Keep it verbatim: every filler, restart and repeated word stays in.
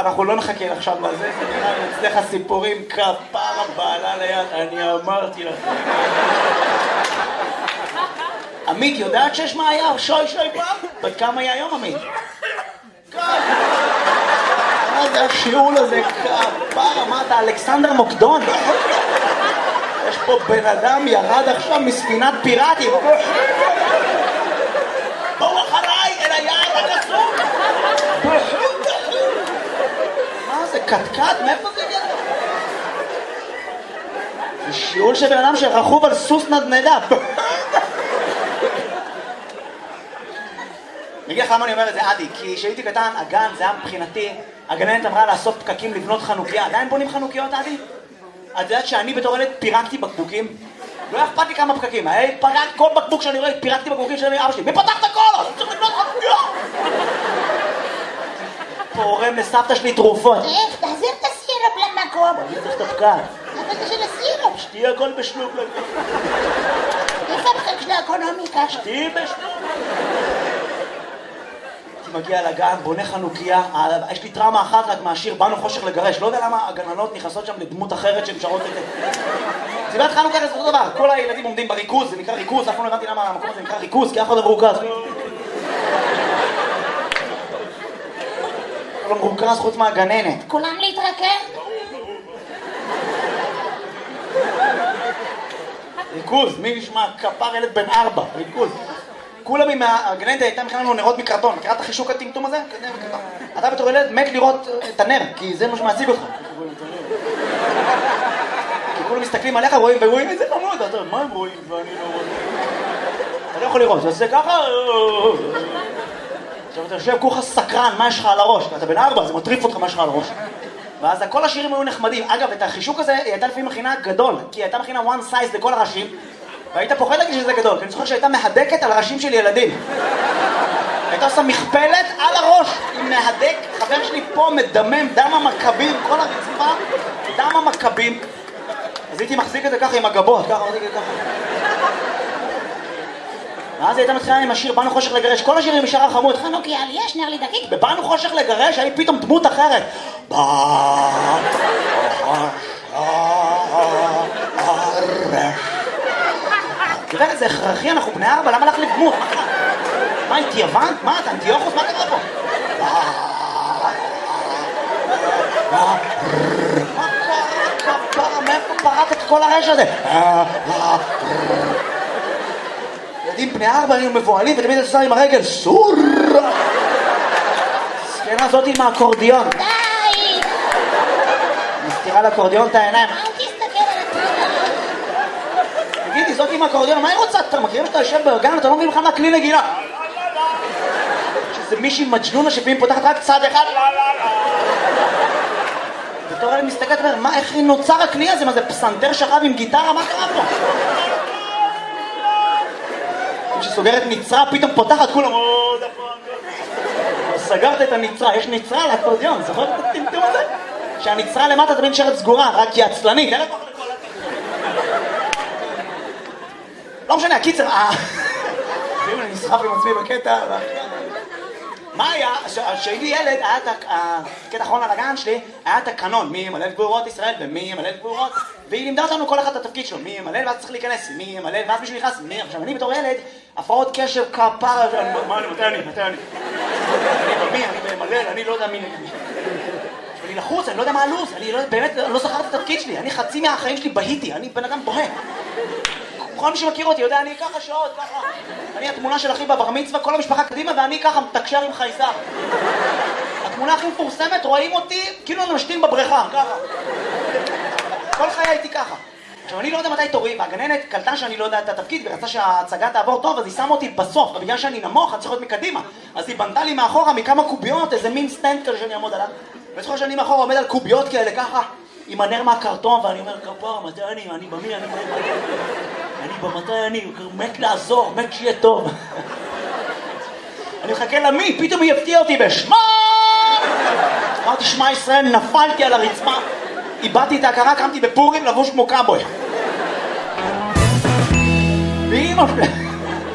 אנחנו לא נחכה עכשיו לזה, זה נראה לי אצלך סיפורים כפרה בעלה ליד, אני אמרתי לך. עמית, יודעת שיש מה היה? שוי שוי פעם? בת כמה היה היום, עמית? מה זה השיעול הזה? כפרה, מה אתה, אלכסנדר מוקדון? יש פה בן אדם ירד עכשיו מספינת פיראטים. בואו אחריי אל היעד הקסום. מה זה, קטקט? מאיפה זה יהיה? זה שיעול של בן אדם שרכוב על סוס נדנדה. אני אגיד לך למה אני אומר את זה, עדי, כי כשהייתי קטן, הגן, זה היה מבחינתי, הגננת אמרה לאסוף פקקים לבנות חנוכיה. עדיין בונים חנוכיות, עדי? את יודעת שאני בתור ילד פירקתי בקבוקים? לא אכפת לי כמה פקקים, היי, פרק כל בקבוק שאני רואה, פירקתי בקבוקים של אבא שלי, ופתח את הכל, אז צריך לבנות חנוכיה! פורם לסבתא שלי תרופות. איך, תחזיר את הסירופ למקום. אני צריך את הפקק. אבל זה של הסירופ. שתהיה הכל בשלוק. איפה הפקק של האקונומיקה? שתהיה בשלוק. הייתי מגיע לגן, בונה חנוכיה, יש לי טראומה אחת רק מהשיר באנו חושך לגרש, לא יודע למה הגננות נכנסות שם לדמות אחרת שמשרות את זה. סיבת חנוכה זה אותו דבר, כל הילדים עומדים בריכוז, זה נקרא ריכוז, אף פעם לא הבנתי למה המקום הזה נקרא ריכוז, כי אף אחד לא מרוכז. לא מרוכז חוץ מהגננת. כולם להתרכז? ריכוז, מי נשמע? כפר ילד בן ארבע, ריכוז. כולם עם הגננת הייתה מכינה לנו נרות מקרטון, מכירה את החישוק הטמטום הזה? אתה בתור ילד מת לראות את הנר, כי זה מה שמעציג אותך. כי כולם מסתכלים עליך, רואים ורואים איזה חמוד, אתה מה הם רואים ואני לא רואה? אתה לא יכול לראות, זה עושה ככה... עכשיו אתה יושב כולך סקרן, מה יש לך על הראש? אתה בן ארבע, זה מטריף אותך מה יש לך על הראש. ואז כל השירים היו נחמדים. אגב, את החישוק הזה היא הייתה לפעמים מכינה גדול, כי היא הייתה מכינה one size לכל הראשים, והיית פוחד להגיד שזה גדול, כי אני זוכר שהייתה מהדקת על ראשים של ילדים. הייתה עושה מכפלת על הראש, עם מהדק, חבר שלי פה מדמם, דם המכבים, כל הרצפה, דם המכבים. אז הייתי מחזיק את זה ככה עם הגבות, ככה, מחזיק את זה ככה. ואז היא הייתה מתחילה עם השיר באנו חושך לגרש, כל השירים משאר החמוד, חנוכיה לי יש, נר לי דקיק. בבאנו חושך לגרש, היה פתאום דמות אחרת. באנו חושך לגרש. תראה, זה הכרחי, אנחנו בני ארבע, למה לך לדמות? מה, התייוונת? מה, אתה אנטיוכוס? מה קרה פה? מה קרה, כפרה, מאיפה פרט את כל הרש הזה? ילדים בני ארבע היו מבועלים ותמיד עושה עם הרגל סור! סקנה זאת עם האקורדיון. די! מסתירה לאקורדיון את העיניים. אל תסתכל על התמונה. תגידי, זאת עם האקורדיון, מה היא רוצה? אתה מכירים שאתה יושב בגן, אתה לא מבין בכלל מה כלי נגינה. שזה מישהי מג'נונה שפעמים פותחת רק צד אחד. בתור אלה מסתכלת ואומר, מה, איך נוצר הכלי הזה? מה זה פסנתר שכב עם גיטרה? מה קרה פה? כשסוגרת ניצרה, פתאום פותחת, כולם עוד הפעם. סגרת את הניצרה, יש ניצרה על האקורדיון, זוכר את הטמטום הזה? שהניצרה למטה תמיד נשארת סגורה, רק היא עצלנית. לא משנה, הקיצר, ואם אני נסחף עם עצמי בקטע, מה היה? כשהייתי ילד, היה את הקטע האחרון על הגן שלי, היה את הקנון, מי ימלל גבורות ישראל ומי ימלל גבורות, והיא לימדה אותנו כל אחד את התפקיד שלו, מי ימלל ואז צריך להיכנס, מי ימלל ואז מישהו נכנס, מי, עכשיו אני בתור ילד, הפרעות קשב כפרה, מה אני, מתי אני, מתי אני, אני במי, אני במלל, אני לא יודע מי נגד מי. אני לחוץ, אני לא יודע מה הלו"ז, אני באמת לא זכרתי את התפקיד שלי, אני חצי מהחיים שלי בהיתי, אני בן אדם בוהה. כל מי שמכיר אותי יודע, אני ככה שעות, ככה. אני התמונה של אחי בבר מצווה, כל המשפחה קדימה, ואני ככה מתקשר עם חייזר. התמונה הכי מפורסמת, רואים אותי כאילו אני משתין בבריכה, ככה. כל חיי הייתי ככה. עכשיו, אני לא יודע מתי תורי, והגננת קלטה שאני לא יודע את התפקיד, ורצה שההצגה תעבור טוב, אז היא שמה אותי בסוף, ובגלל שאני נמוך, אני צריך להיות מקדימה. אז היא בנתה לי מאחורה מכמה קוביות, איזה מין סטנד כזה שאני אעמוד עליו. וזוכר שאני מאחורה עומד על קוביות כאלה, ככה, עם הנר מהקרטון, ואני אומר, כפרה, מתי אני? אני במי? אני במי? אני במתי אני? מת לעזור, מת שיהיה טוב. אני מחכה למי, פתאום היא הפתיעה אותי בשמה! אמרתי, שמע ישראל, נפלתי על הרצפה, איבדתי את ההכרה, קמתי בפורים לבוש כמו קאבוי. ואמא שלי...